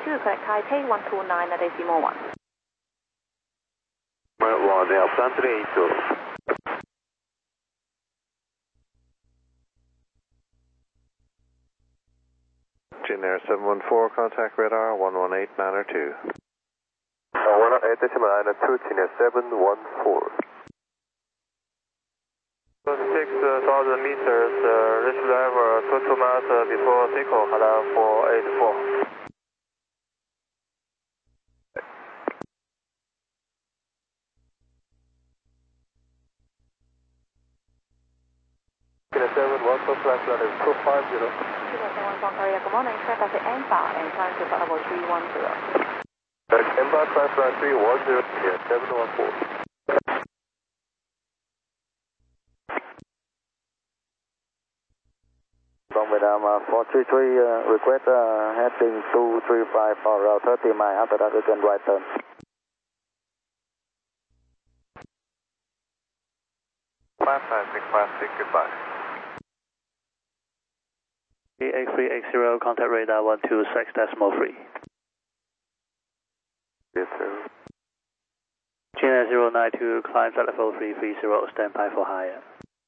82, correct Taipei 129.1. Well, they are San 382. Air 714, contact radar 118.902. 118.902, Air 714. 6,000 meters, reach level 22 miles before Seco, Hala 484. Air 714, flight plan is 250. Korea, good morning, set as the EMBA and climb to level 310. EMBA, flight plan 310, Air 714. Vietnam 433, request heading 235 for route 30 miles, after that we can right turn. Classic, goodbye. A380, contact radar 126.3. Yes, sir. China 092, climb flight level 330, stand by for higher.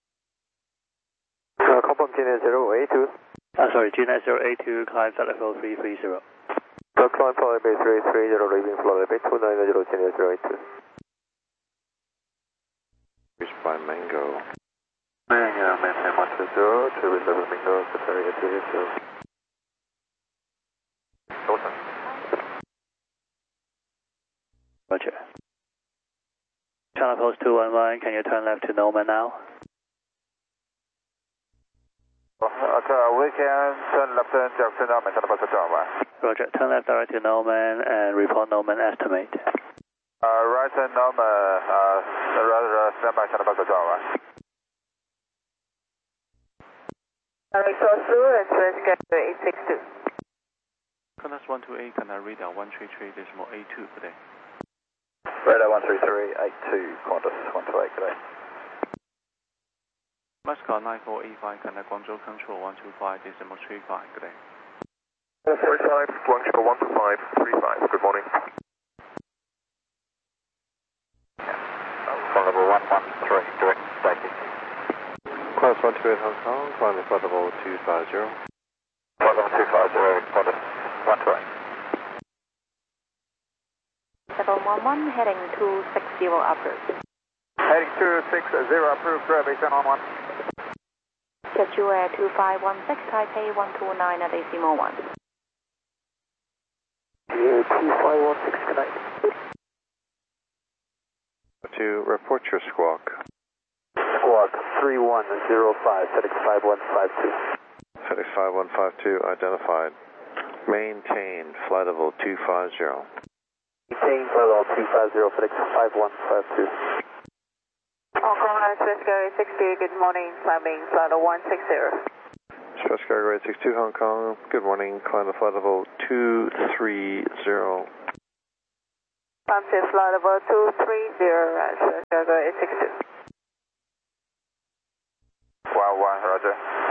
Confirm China 082. Sorry, China 082, climb flight level 330. Climb Florida Bay 330, leaving Florida Bay 290, China 082. Reached by Mango. Maintain 120, 211 Mango, Safari 380. Awesome. Roger. China Post 211, can you turn left to Norman now? We can turn left and direct to Norman, China Post 211. Roger, turn left direct to Norman and report Norman estimate. Right to Norman, stand by China Post 211. Resource through and Fresca 862. Contact 128, can I read out 133.82 today? Radar 13382, Qantas 128 today. Mascot 9485, can I Guangzhou Control 125.35 today? 145, Guangzhou 125.35, good morning. From level 113, direct static. Class 128 Hong Kong, climb to flight level 250. Flight level 250, Qantas 128. 711, heading 260 approved. Heading 260, approved, based on 1. Jeju Air 2516, Taipei 129.1. Yeah, 2516 connect. To report your squawk. Squawk 3105, FedEx 5152. FedEx 5152 identified. Maintain flight level 250. Maintain flight level 250, FedEx 5152. Hong Kong Express Carrier 60, good morning, climbing flight level 160. Express Carrier 62 Hong Kong, good morning, climb to flight level 230. Climb to flight level 230, Express Carrier 62. 1, Roger.